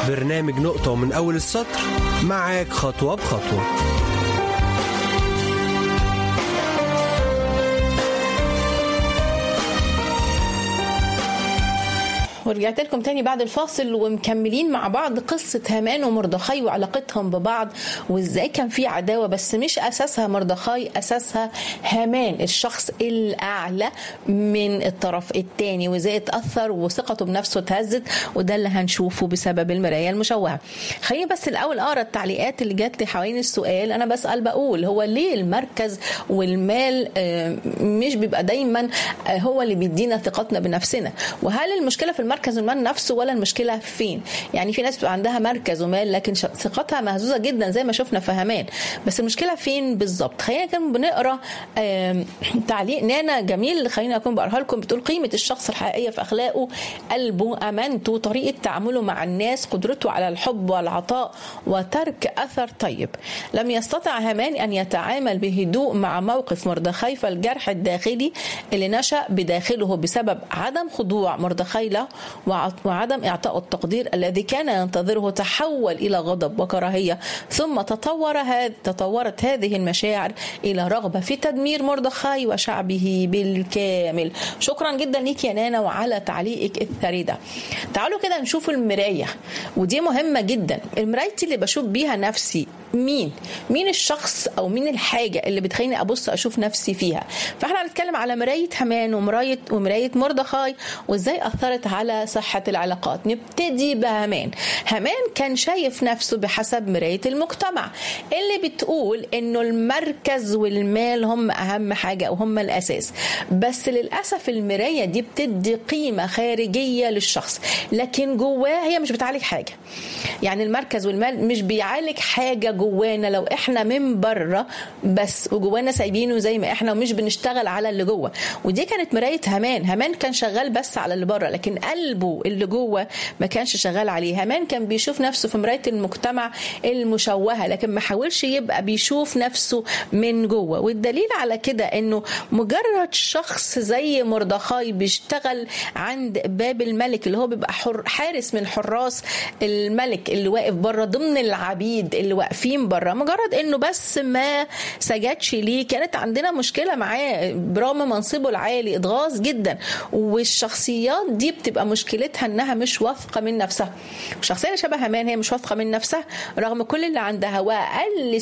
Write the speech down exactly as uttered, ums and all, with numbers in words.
برنامج نقطة ومن أول السطر معاك خطوة بخطوة. ورجعت لكم تاني بعد الفاصل ومكملين مع بعض قصة هامان ومردخاي وعلاقتهم ببعض وازاي كان في عداوة، بس مش أساسها مردخاي، أساسها هامان الشخص الأعلى من الطرف التاني، وازاي اتأثر وثقته بنفسه اتهزت، وده اللي هنشوفه بسبب المراية المشوهة. خليني بس الأول أقرأ التعليقات اللي جات لي حوالين السؤال. أنا بسأل بقول هو ليه المركز والمال مش بيبقى دايما هو اللي بيدينا ثقتنا بنفسنا؟ وهل المشكلة في المركز المال نفسه ولا المشكلة فين؟ يعني في ناس بيبقى عندها مركز ومال لكن ثقتها مهزوزة جدا زي ما شفنا في هامان، بس المشكلة فين بالظبط؟ خلينا كمان بنقرا تعليق نانا جميل، خلينا اكون بقراها لكم. بتقول قيمة الشخص الحقيقية في أخلاقه، قلبه، أمانته، طريقة تعامله مع الناس، قدرته على الحب والعطاء وترك أثر طيب. لم يستطع هامان أن يتعامل بهدوء مع موقف مردخاي، فالجرح الداخلي اللي نشأ بداخله بسبب عدم خضوع مردخاي له وعدم إعطاء التقدير الذي كان ينتظره تحول إلى غضب وكراهية، ثم تطور هذ تطورت هذه المشاعر إلى رغبة في تدمير مردخاي وشعبه بالكامل. شكرا جدا ليك يا نانا وعلى تعليقك الثري ده. تعالوا كده نشوف المراية، ودي مهمة جدا. المراية اللي بشوف بيها نفسي مين؟ مين الشخص أو مين الحاجة اللي بتخليني أبص أشوف نفسي فيها؟ فإحنا هنتكلم على مراية هامان ومراية ومراية مردخاي وإزاي أثرت على صحة العلاقات. نبتدي بهامان. هامان كان شايف نفسه بحسب مراية المجتمع اللي بتقول إنه المركز والمال هم أهم حاجة أو هم الأساس، بس للأسف المراية دي بتدي قيمة خارجية للشخص لكن جواه هي مش بتعالج حاجة. يعني المركز والمال مش بيعالج حاجة جوانا لو احنا من بره بس وجوانا سايبينه زي ما احنا ومش بنشتغل على اللي جوه. ودي كانت مراية هامان. هامان كان شغال بس على اللي بره لكن قلبه اللي جوه ما كانش شغال عليه. هامان كان بيشوف نفسه في مراية المجتمع المشوهة لكن ما حاولش يبقى بيشوف نفسه من جوه. والدليل على كده انه مجرد شخص زي مردخاي بيشتغل عند باب الملك اللي هو بيبقى حارس من حراس الملك اللي واقف بره ضمن العبيد اللي واقفين بره، مجرد انه بس ما سجدش ليه كانت عندنا مشكلة معاه برغم منصبه العالي. اتغاظ جدا. والشخصيات دي بتبقى مشكلتها انها مش واثقة من نفسها. الشخصية اللي شبه هامان هي مش واثقة من نفسها رغم كل اللي عندها، واقل